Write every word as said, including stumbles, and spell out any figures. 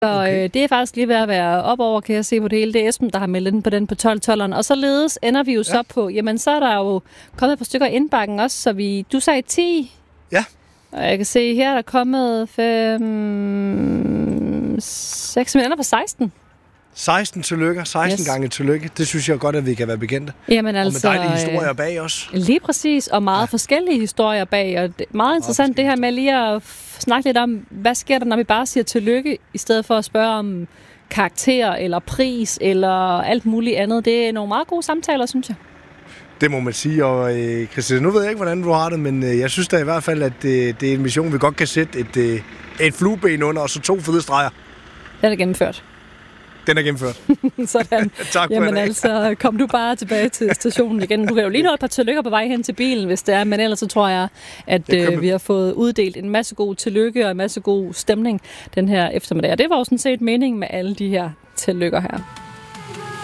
Så okay. øh, det er faktisk lige ved at være op over, kan jeg se på det hele. Det er Esben, der har meldt ind på den på tolv tolveren. Og således ender vi jo ja. så på, jamen så er der jo kommet et par stykker indbakken også, så vi, du sagde ti. Ja. Og jeg kan se, her er der kommet fem, seks, men ender på seksten. seksten tillykker, seksten yes. gange tillykke. Det synes jeg godt, at vi kan være bekendte. Jamen altså, og med dejlige historier bag os. Lige præcis, og meget ja. forskellige historier bag. Og det, meget interessant meget det her med lige at snakke lidt om, hvad sker der, når vi bare siger tillykke, i stedet for at spørge om karakter eller pris eller alt muligt andet. Det er nogle meget gode samtaler, synes jeg. Det må man sige, og øh, Christina, nu ved jeg ikke, hvordan du har det, men øh, jeg synes da i hvert fald, at øh, det er en mission, vi godt kan sætte et, øh, et flueben under, og så to fede streger. Den er gennemført. Den er gennemført. Sådan. Tak for Jamen altså, kom du bare tilbage til stationen igen. Du kan jo lige nå et par tillykker på vej hen til bilen, hvis det er, men ellers så tror jeg, at øh, vi har fået uddelt en masse god tillykke og en masse god stemning den her eftermiddag. Og det var jo sådan set meningen med alle de her tillykker her.